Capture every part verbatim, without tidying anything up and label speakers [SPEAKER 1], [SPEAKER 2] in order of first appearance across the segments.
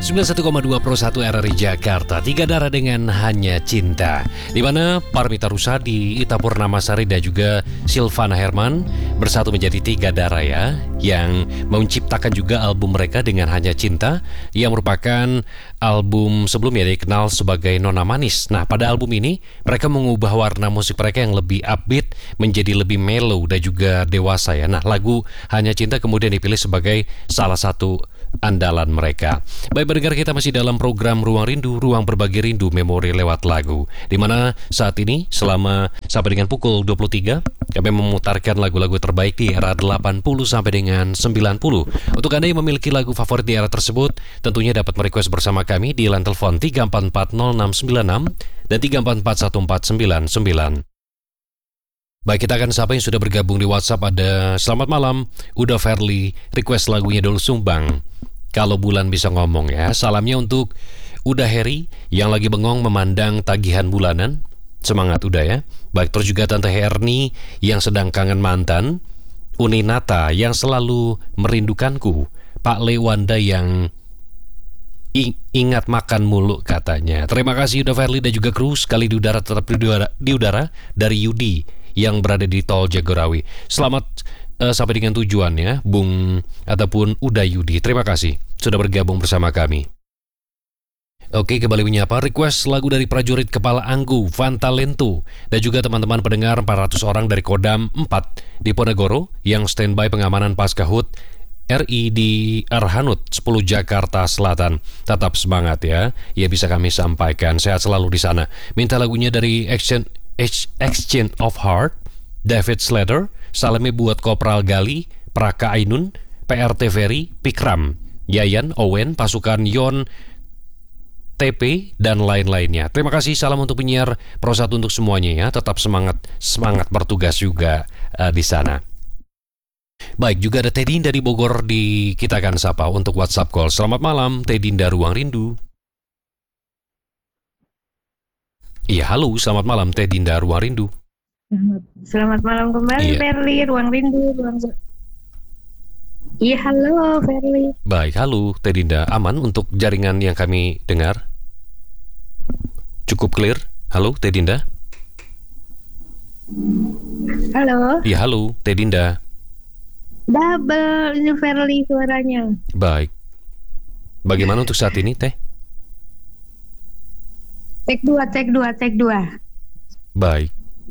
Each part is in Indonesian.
[SPEAKER 1] sembilan puluh satu koma dua Pro satu R R I Jakarta, Tiga Darah dengan Hanya Cinta, di mana Parmita Rusadi, Ita Purnamasari dan juga Silvana Herman bersatu menjadi Tiga Darah ya, yang menciptakan juga album mereka dengan Hanya Cinta, yang merupakan album sebelumnya dikenal sebagai Nona Manis. Nah, pada album ini mereka mengubah warna musik mereka yang lebih upbeat menjadi lebih mellow dan juga dewasa ya. Nah, lagu Hanya Cinta kemudian dipilih sebagai salah satu andalan mereka. Baik pendengar, kita masih dalam program Ruang Rindu, Ruang Berbagi Rindu Memori lewat lagu, di mana saat ini selama sampai dengan pukul dua puluh tiga kami memutarkan lagu-lagu terbaik di era delapan puluh sampai dengan sembilan puluh. Untuk Anda yang memiliki lagu favorit di era tersebut, tentunya dapat merequest bersama kami di line telepon tiga empat empat nol enam sembilan enam dan tiga empat empat satu empat sembilan sembilan. Baik, kita akan sapa yang sudah bergabung di WhatsApp. Ada selamat malam, Uda Verly, request lagunya Doel Sumbang, Kalau Bulan Bisa Ngomong ya. Salamnya untuk Uda Heri yang lagi bengong memandang tagihan bulanan. Semangat Uda ya. Baik, terus juga Tante Herni yang sedang kangen mantan, Uni Nata yang selalu merindukanku, Pak Lewanda yang I- ingat makan mulu katanya. Terima kasih Uda Verly dan juga kru sekali di udara, tetap di udara, di udara dari Yudi yang berada di Tol Jagorawi. Selamat uh, sampai dengan tujuan ya, Bung ataupun Uda Yudi. Terima kasih sudah bergabung bersama kami. Oke, kembali menyapa request lagu dari prajurit Kepala Anggu, Vantalento, dan juga teman-teman pendengar empat ratus orang dari Kodam empat di Ponegoro yang standby pengamanan pasca H U T R I di Arhanut sepuluh Jakarta Selatan. Tetap semangat ya. Ya, bisa kami sampaikan. Sehat selalu di sana. Minta lagunya dari Action Exchange of Heart, David Slater. Salamnya buat Kopral Gali, Praka Ainun, P R T Ferry, Pikram, Yayan, Owen, pasukan Yon, T P, dan lain-lainnya. Terima kasih, salam untuk penyiar Pro satu untuk semuanya ya. Tetap semangat, semangat bertugas juga uh, di sana. Baik, juga ada Tedinda di Bogor di kita akan sapa untuk WhatsApp call. Selamat malam, Tedinda Ruang Rindu. Iya, halo, selamat malam Teh Dinda Ruang Rindu.
[SPEAKER 2] Selamat malam kembali, iya. Verly, Ruang Rindu, Ruang. Iya, halo Verly.
[SPEAKER 1] Baik, halo Teh Dinda, aman untuk jaringan yang kami dengar? Cukup clear? Halo Teh Dinda.
[SPEAKER 2] Halo.
[SPEAKER 1] Iya, halo Teh Dinda.
[SPEAKER 2] Double ini Verly suaranya.
[SPEAKER 1] Baik. Bagaimana untuk saat ini Teh?
[SPEAKER 2] Cek dua, cek dua, cek dua.
[SPEAKER 1] Baik.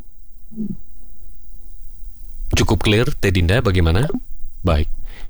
[SPEAKER 1] Cukup clear, Teh Dinda, bagaimana? Baik.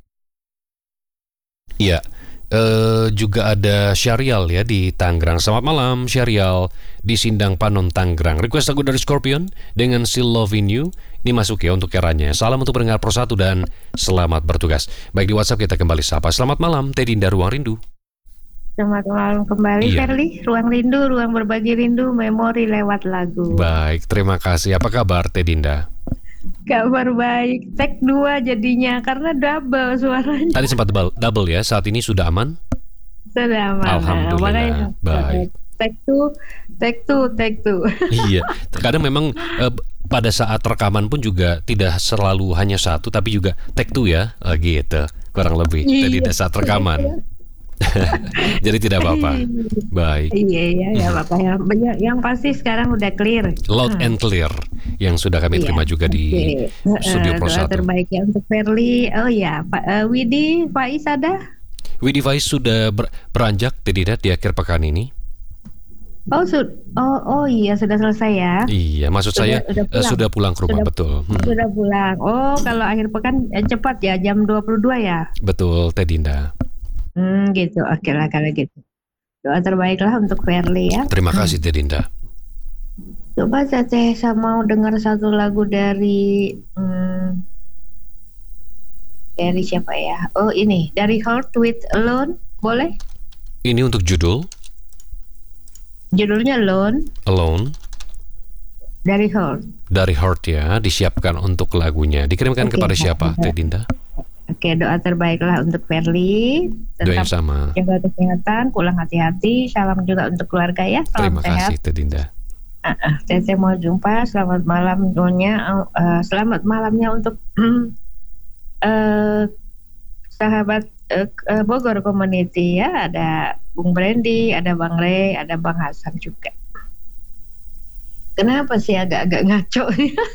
[SPEAKER 1] Ya, eh, juga ada Syarial ya di Tangerang. Selamat malam, Syarial di Sindang Panon, Tangerang. Request lagu dari Scorpion dengan Still Loving You. Ini masuk ya untuk eranya. Salam untuk pendengar Pro satu dan selamat bertugas. Baik, di WhatsApp kita kembali sapa. Selamat malam, Teh Dinda Ruang Rindu.
[SPEAKER 2] Selamat malam kembali, iya. Verly, Ruang Rindu, Ruang Berbagi Rindu, Memori lewat lagu.
[SPEAKER 1] Baik, terima kasih. Apa kabar Teh Dinda?
[SPEAKER 2] Kabar baik. Cek dua jadinya karena double suaranya.
[SPEAKER 1] Tadi sempat double, double ya. Saat ini sudah aman?
[SPEAKER 2] Sudah aman.
[SPEAKER 1] Alhamdulillah.
[SPEAKER 2] Makanya,
[SPEAKER 1] baik.
[SPEAKER 2] Take two, take two, take two.
[SPEAKER 1] Iya. Terkadang memang eh, pada saat rekaman pun juga tidak selalu hanya satu, tapi juga take two ya, oh, gitu. Kurang lebih.
[SPEAKER 2] Iya.
[SPEAKER 1] Tadi saat rekaman. Jadi tidak apa-apa. Baik.
[SPEAKER 2] Iya, iya, nggak apa-apa ya. Yang, yang pasti sekarang udah clear.
[SPEAKER 1] Loud and clear yang sudah kami terima iya, juga di okay. Studio Pro satu.
[SPEAKER 2] Terbaiknya untuk Verly. Oh ya, Pak uh, Widi Faiz ada?
[SPEAKER 1] Widi Faiz sudah ber, beranjak tidak di akhir pekan ini.
[SPEAKER 2] Oh, su- oh, oh iya sudah selesai ya.
[SPEAKER 1] Iya, maksud sudah, saya sudah pulang. Uh, sudah pulang ke rumah, sudah, betul. Hmm.
[SPEAKER 2] Sudah pulang. Oh, kalau akhir pekan eh, cepat ya, jam dua puluh dua ya.
[SPEAKER 1] Betul, Teh Dinda.
[SPEAKER 2] Hmm, gitu. Oke lah kalau gitu. Doa terbaiklah untuk Verly ya.
[SPEAKER 1] Terima kasih Teh Dinda.
[SPEAKER 2] Coba Teteh saya mau dengar satu lagu dari hmm, dari siapa ya? Oh ini dari Heart with Alone, boleh?
[SPEAKER 1] Ini untuk judul?
[SPEAKER 2] Judulnya Alone.
[SPEAKER 1] Alone.
[SPEAKER 2] Dari Heart.
[SPEAKER 1] Dari Heart ya, disiapkan untuk lagunya. Dikirimkan okay, kepada siapa Teh Dinda?
[SPEAKER 2] Oke, doa terbaiklah untuk Verly.
[SPEAKER 1] Doa yang sama.
[SPEAKER 2] Jaga kesehatan, pulang hati-hati. Salam juga untuk keluarga ya.
[SPEAKER 1] Terima
[SPEAKER 2] Salam sehat.
[SPEAKER 1] kasih Teh Dinda.
[SPEAKER 2] Uh, uh, Teteh mau jumpa. Selamat malam Nyonya. Uh, selamat malamnya untuk uh, sahabat uh, uh, Bogor Community ya, ada Bung Brandy, ada Bang Rey, ada Bang Hasan juga. Kenapa sih agak-agak ngaco?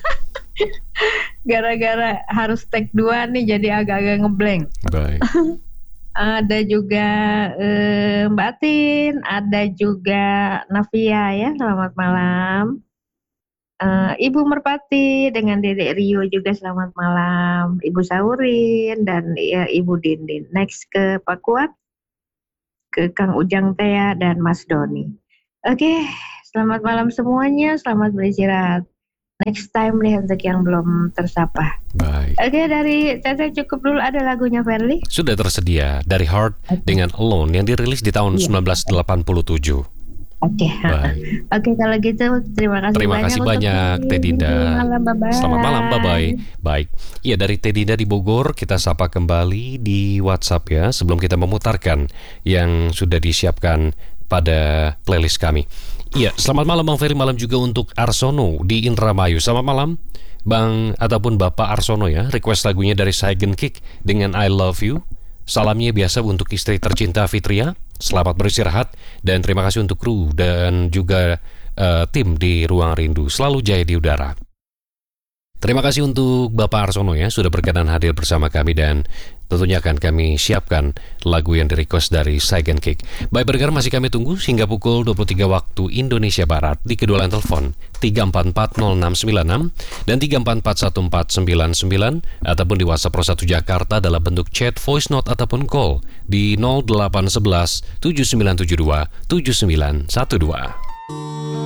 [SPEAKER 2] Gara-gara harus take dua nih, jadi agak-agak ngeblank.
[SPEAKER 1] Baik.
[SPEAKER 2] Ada juga eh, Mbak Tin, ada juga Navia ya, selamat malam. Uh, Ibu Merpati dengan Dedek Rio juga selamat malam. Ibu Saurin dan ya, Ibu Dindin. Next ke Pak Kuat, ke Kang Ujang Tea dan Mas Doni. Oke, okay, selamat malam semuanya, selamat beristirahat. Next time nih untuk yang belum tersapa.
[SPEAKER 1] Baik.
[SPEAKER 2] Oke, okay, dari Tete cukup dulu, ada lagunya Verly.
[SPEAKER 1] Sudah tersedia dari Heart okay. dengan Alone yang dirilis di tahun yeah. sembilan belas delapan puluh tujuh.
[SPEAKER 2] Oke, okay. Oke okay, kalau gitu terima kasih
[SPEAKER 1] terima
[SPEAKER 2] banyak.
[SPEAKER 1] Terima kasih banyak Teh Dinda.
[SPEAKER 2] Malam, bye-bye.
[SPEAKER 1] Selamat malam, bye bye. Baik, ya dari Teh Dinda di Bogor kita sapa kembali di WhatsApp ya sebelum kita memutarkan yang sudah disiapkan pada playlist kami. Iya, selamat malam Bang Ferry, malam juga untuk Arsono di Indramayu. Selamat malam Bang ataupun Bapak Arsono ya. Request lagunya dari Saigon Kick dengan I Love You. Salamnya biasa untuk istri tercinta Fitria. Selamat beristirahat dan terima kasih untuk kru dan juga uh, tim di Ruang Rindu. Selalu jaya di udara. Terima kasih untuk Bapak Arsono ya sudah berkenan hadir bersama kami dan tentunya akan kami siapkan lagu yang di-request dari Saigon Kick. Baik bergerak masih kami tunggu hingga pukul dua puluh tiga waktu Indonesia Barat di kedua line telepon tiga empat empat nol enam sembilan enam dan tiga empat empat satu empat sembilan sembilan ataupun di WhatsApp Pro satu Jakarta dalam bentuk chat, voice note ataupun call di nol delapan satu satu tujuh sembilan tujuh dua tujuh sembilan satu dua.